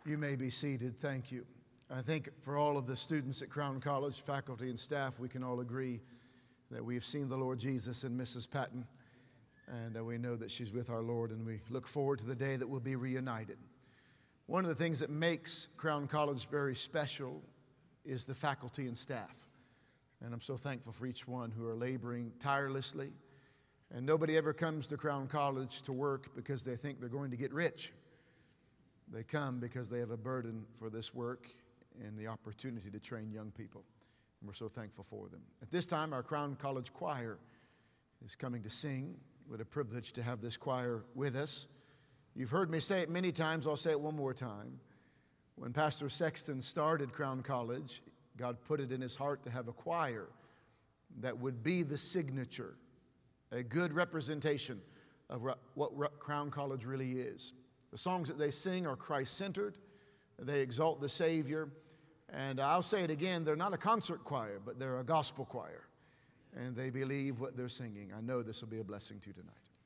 You may be seated. Thank you. I think for all of the students at Crown College, faculty and staff, we can all agree that we have seen the Lord Jesus in Mrs. Patton, and we know that she's with our Lord, and we look forward to the day that we'll be reunited. One of the things that makes Crown College very special is the faculty and staff, and I'm so thankful for each one who are laboring tirelessly. And nobody ever comes to Crown College to work because they think they're going to get rich. They come because they have a burden for this work and the opportunity to train young people. And we're so thankful for them. At this time, our Crown College choir is coming to sing. What a privilege to have this choir with us. You've heard me say it many times. I'll say it one more time. When Pastor Sexton started Crown College, God put it in his heart to have a choir that would be the signature, a good representation of what Crown College really is. The songs that they sing are Christ-centered. They exalt the Savior. And I'll say it again, they're not a concert choir, but they're a gospel choir. And they believe what they're singing. I know this will be a blessing to you tonight.